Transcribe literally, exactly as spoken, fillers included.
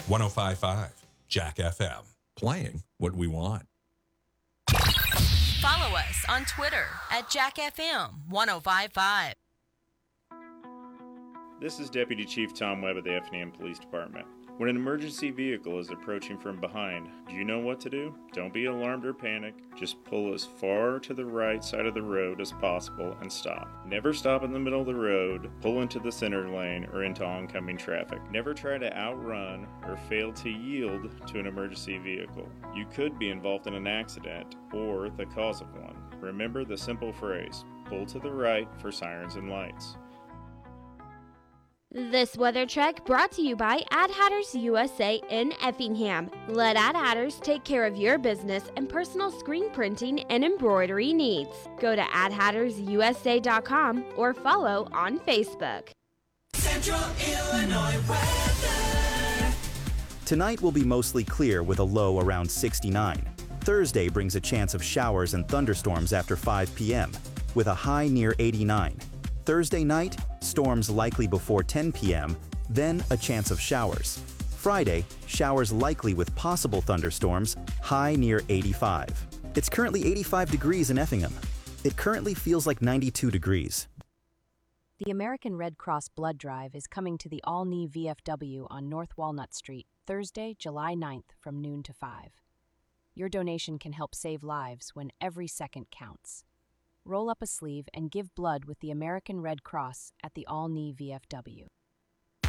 one oh five point five Jack F M. Playing what we want. Follow us on Twitter at Jack F M one oh five point five. This is Deputy Chief Tom Webb of the Effingham Police Department. When an emergency vehicle is approaching from behind, do you know what to do? Don't be alarmed or panic. Just pull as far to the right side of the road as possible and stop. Never stop in the middle of the road, pull into the center lane, or into oncoming traffic. Never try to outrun or fail to yield to an emergency vehicle. You could be involved in an accident or the cause of one. Remember the simple phrase, pull to the right for sirens and lights. This weather check brought to you by Ad Hatters U S A in Effingham. Let Ad Hatters take care of your business and personal screen printing and embroidery needs. Go to ad hatters u s a dot com or follow on Facebook. Central Illinois weather. Tonight will be mostly clear with a low around sixty-nine. Thursday brings a chance of showers and thunderstorms after five p.m. with a high near eighty-nine. Thursday night, storms likely before ten p.m., then a chance of showers. Friday, showers likely with possible thunderstorms, high near eighty-five. It's currently eighty-five degrees in Effingham. It currently feels like ninety-two degrees. The American Red Cross Blood Drive is coming to the Olney V F W on North Walnut Street, Thursday, July ninth from noon to five. Your donation can help save lives when every second counts. Roll up a sleeve and give blood with the American Red Cross at the Olney V F W.